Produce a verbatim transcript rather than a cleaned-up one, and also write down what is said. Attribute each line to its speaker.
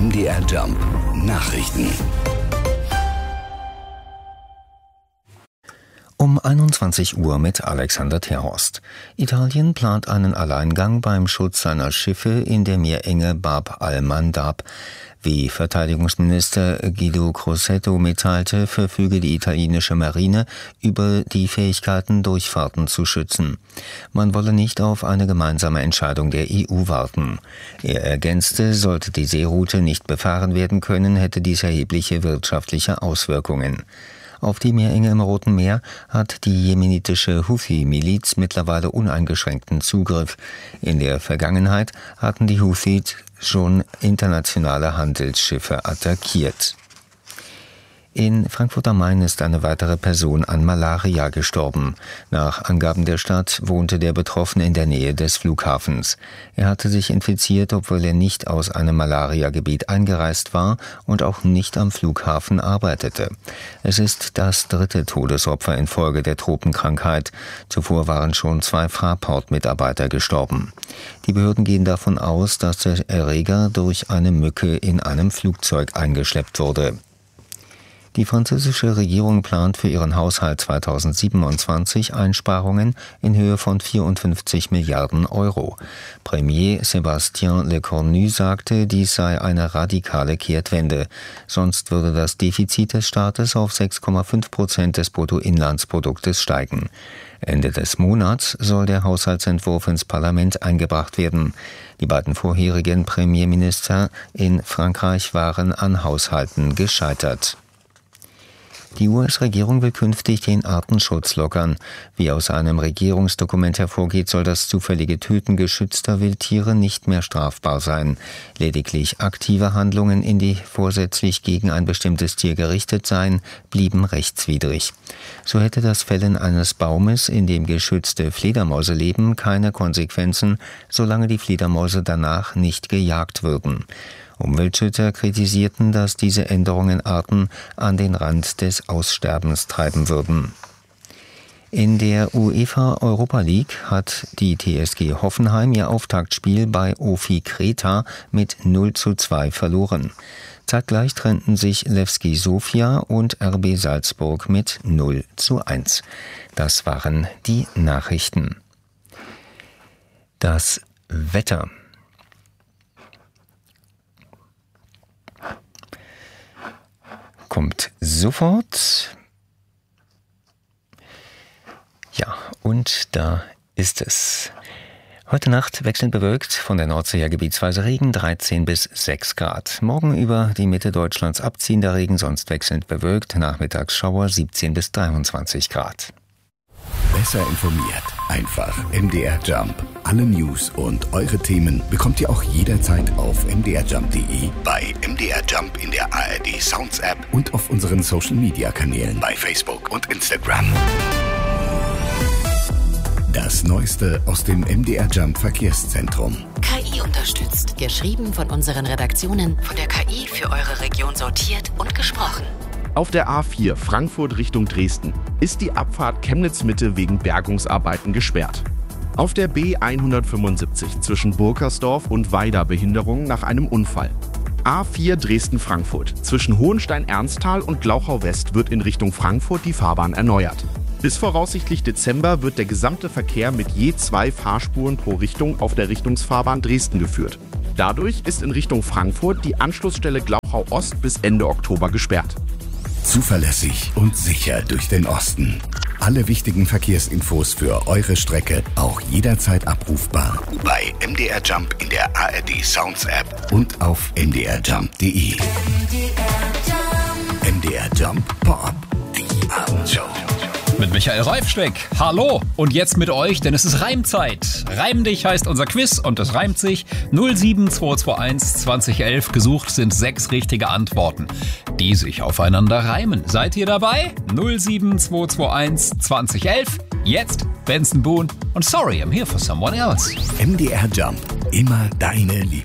Speaker 1: M D R Jump Nachrichten.
Speaker 2: Um einundzwanzig Uhr mit Alexander Terhorst. Italien plant einen Alleingang beim Schutz seiner Schiffe in der Meerenge Bab al-Mandab. Wie Verteidigungsminister Guido Crosetto mitteilte, verfüge die italienische Marine über die Fähigkeiten, Durchfahrten zu schützen. Man wolle nicht auf eine gemeinsame Entscheidung der E U warten. Er ergänzte, sollte die Seeroute nicht befahren werden können, hätte dies erhebliche wirtschaftliche Auswirkungen. Auf die Meerenge im Roten Meer hat die jemenitische Houthi-Miliz mittlerweile uneingeschränkten Zugriff. In der Vergangenheit hatten die Houthis schon internationale Handelsschiffe attackiert. In Frankfurt am Main ist eine weitere Person an Malaria gestorben. Nach Angaben der Stadt wohnte der Betroffene in der Nähe des Flughafens. Er hatte sich infiziert, obwohl er nicht aus einem Malariagebiet eingereist war und auch nicht am Flughafen arbeitete. Es ist das dritte Todesopfer infolge der Tropenkrankheit. Zuvor waren schon zwei Fraport-Mitarbeiter gestorben. Die Behörden gehen davon aus, dass der Erreger durch eine Mücke in einem Flugzeug eingeschleppt wurde. Die französische Regierung plant für ihren Haushalt zweitausendsiebenundzwanzig Einsparungen in Höhe von vierundfünfzig Milliarden Euro. Premier Sébastien Lecornu sagte, dies sei eine radikale Kehrtwende. Sonst würde das Defizit des Staates auf sechs Komma fünf Prozent des Bruttoinlandsproduktes steigen. Ende des Monats soll der Haushaltsentwurf ins Parlament eingebracht werden. Die beiden vorherigen Premierminister in Frankreich waren an Haushalten gescheitert. Die U S-Regierung will künftig den Artenschutz lockern. Wie aus einem Regierungsdokument hervorgeht, soll das zufällige Töten geschützter Wildtiere nicht mehr strafbar sein. Lediglich aktive Handlungen, in die vorsätzlich gegen ein bestimmtes Tier gerichtet seien, blieben rechtswidrig. So hätte das Fällen eines Baumes, in dem geschützte Fledermäuse leben, keine Konsequenzen, solange die Fledermäuse danach nicht gejagt würden. Umweltschützer kritisierten, dass diese Änderungen Arten an den Rand des Aussterbens treiben würden. In der UEFA Europa League hat die T S G Hoffenheim ihr Auftaktspiel bei O F I Kreta mit null zu zwei verloren. Zeitgleich trennten sich Levski Sofia und R B Salzburg mit null zu eins. Das waren die Nachrichten. Das Wetter. Kommt sofort. Ja, und da ist es. Heute Nacht wechselnd bewölkt, von der Nordsee her gebietsweise Regen, dreizehn bis sechs Grad. Morgen über die Mitte Deutschlands abziehender Regen, sonst wechselnd bewölkt, nachmittags Schauer, siebzehn bis dreiundzwanzig Grad.
Speaker 1: Besser informiert. Einfach M D R Jump. Alle News und eure Themen bekommt ihr auch jederzeit auf m d r jump punkt d e, bei M D R Jump in der A R D Sounds App und auf unseren Social Media Kanälen bei Facebook und Instagram. Das Neueste aus dem M D R Jump Verkehrszentrum.
Speaker 3: K I unterstützt. Geschrieben von unseren Redaktionen, von der K I für eure Region sortiert und gesprochen.
Speaker 4: Auf der A vier Frankfurt Richtung Dresden ist die Abfahrt Chemnitz-Mitte wegen Bergungsarbeiten gesperrt. Auf der B hundertfünfundsiebzig zwischen Burkersdorf und Weida Behinderung nach einem Unfall. A vier Dresden-Frankfurt zwischen Hohenstein-Ernsthal und Glauchau-West wird in Richtung Frankfurt die Fahrbahn erneuert. Bis voraussichtlich Dezember wird der gesamte Verkehr mit je zwei Fahrspuren pro Richtung auf der Richtungsfahrbahn Dresden geführt. Dadurch ist in Richtung Frankfurt die Anschlussstelle Glauchau-Ost bis Ende Oktober gesperrt.
Speaker 1: Zuverlässig und sicher durch den Osten. Alle wichtigen Verkehrsinfos für eure Strecke auch jederzeit abrufbar bei M D R Jump in der A R D Sounds App und auf m d r jump punkt d e. M D R Jump Pop, die Abendshow.
Speaker 5: Mit Michael Reifsteck. Hallo und jetzt mit euch, denn es ist Reimzeit. Reim dich heißt unser Quiz und es reimt sich. null sieben zwei zwei eins zwanzig elf. Gesucht sind sechs richtige Antworten, die sich aufeinander reimen. Seid ihr dabei? null sieben zwei zwei eins zwanzig elf. Jetzt Benson Boone und Sorry, I'm here for someone else.
Speaker 1: M D R Jump. Immer deine Lieblings.